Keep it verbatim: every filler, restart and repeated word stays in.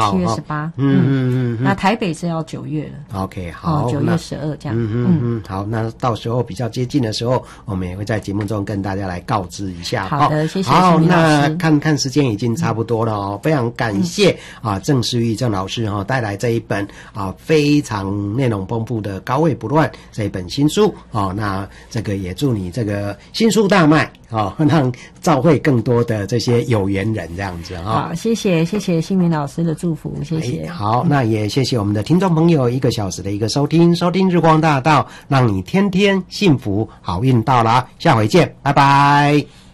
号， 七月十八， 嗯嗯嗯， 那台北是要九月了。 OK， 好， 九月十二这样。 嗯嗯嗯，好，那到时候比较接近的时候，我们也会在节目中跟大家来告知一下。 好的，谢谢。 好，那看看时间已经差不多了哦，非常感谢啊郑诗玉郑老师哈带来这一本啊非常内容丰富的《高位不乱》这一本新书哦，那这个也祝你这个新书大卖哦，让召会更多的这些有缘人这样子啊、哦。 好，谢谢谢谢新民老师的祝福，谢谢。 哎、好，那也谢谢我们的听众朋友一个小时的一个收听，收听日光大道，让你天天幸福，好运到了，下回见，拜拜。